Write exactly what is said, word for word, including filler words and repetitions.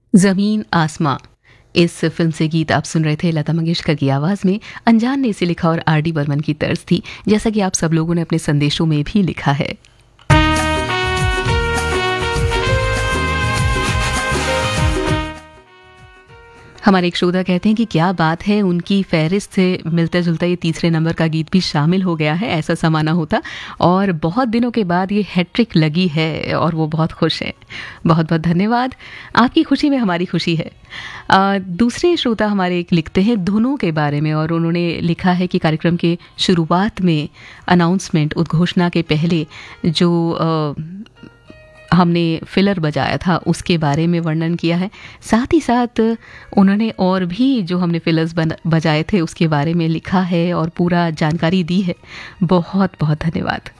ज़मीन आसमां, इस फिल्म से गीत आप सुन रहे थे लता मंगेशकर की आवाज़ में। अनजान ने इसे लिखा और आर डी बर्मन की तर्ज थी, जैसा कि आप सब लोगों ने अपने संदेशों में भी लिखा है। हमारे एक श्रोता कहते हैं कि क्या बात है, उनकी फहरिस्त से मिलता जुलता ये तीसरे नंबर का गीत भी शामिल हो गया है, ऐसा समाना होता। और बहुत दिनों के बाद ये हैट्रिक लगी है और वो बहुत खुश है। बहुत बहुत धन्यवाद, आपकी खुशी में हमारी खुशी है। आ, दूसरे श्रोता हमारे एक लिखते हैं धुनों के बारे में, और उन्होंने लिखा है कि कार्यक्रम के शुरुआत में अनाउंसमेंट उद्घोषणा के पहले जो आ, हमने फिलर बजाया था उसके बारे में वर्णन किया है। साथ ही साथ उन्होंने और भी जो हमने फिलर्स बजाए थे उसके बारे में लिखा है और पूरा जानकारी दी है। बहुत बहुत धन्यवाद।